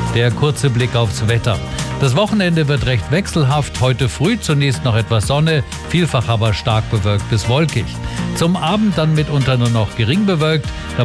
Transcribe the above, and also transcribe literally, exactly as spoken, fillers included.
Der kurze Blick aufs Wetter. Das Wochenende wird recht wechselhaft. Heute früh zunächst noch etwas Sonne, vielfach aber stark bewölkt bis wolkig. Zum Abend dann mitunter nur noch gering bewölkt.